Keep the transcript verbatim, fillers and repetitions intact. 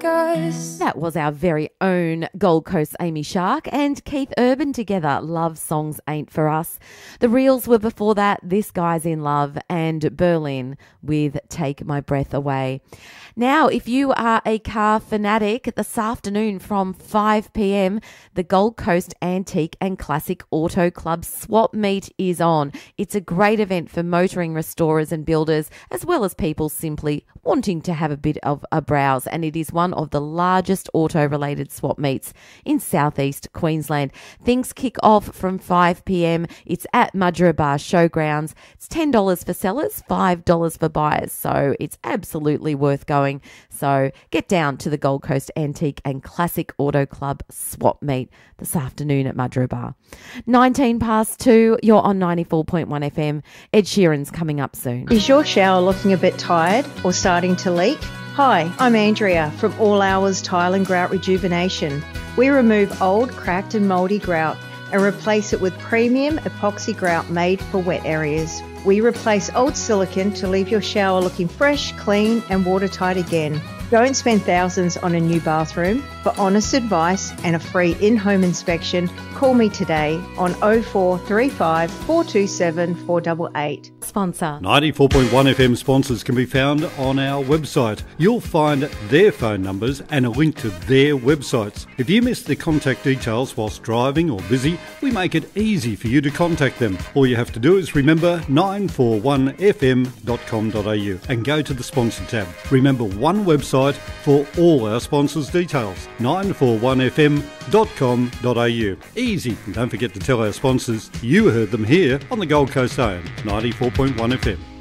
goes. That was our very own Gold Coast Amy Shark and Keith Urban together. Love Songs Ain't For Us. The Reels were before that, This Guy's in Love, and Berlin with Take My Breath Away. Now, if you are a car fanatic, this afternoon from five p.m, the Gold Coast Antique and Classic Auto Club Swap Meet is on. It's a great event for motoring restorers and builders, as well as people simply wanting to have a bit of a browse, and it is one of the largest auto-related swap meets in southeast Queensland. Things kick off from five p.m. It's at Mudgeeraba Showgrounds. It's ten dollars for sellers, five dollars for buyers, so it's absolutely worth going. So get down to the Gold Coast Antique and Classic Auto Club Swap Meet this afternoon at Mudgeeraba. nineteen past two, you're on ninety-four point one F M. Ed Sheeran's coming up soon. Is your shower looking a bit tired or starting to leak? Hi, I'm Andrea from All Hours Tile and Grout Rejuvenation. We remove old, cracked and mouldy grout and replace it with premium epoxy grout made for wet areas. We replace old silicone to leave your shower looking fresh, clean and watertight again. Don't spend thousands on a new bathroom. For honest advice and a free in-home inspection, call me today on oh four three five, four two seven, four eight eight. Sponsor. ninety-four point one F M sponsors can be found on our website. You'll find their phone numbers and a link to their websites. If you miss the contact details whilst driving or busy, we make it easy for you to contact them. All you have to do is remember nine four one f m dot com dot a u and go to the sponsor tab. Remember one website for all our sponsors' details, nine four one f m dot com dot a u. Easy, and don't forget to tell our sponsors you heard them here on the Gold Coast A M, ninety-four point one F M.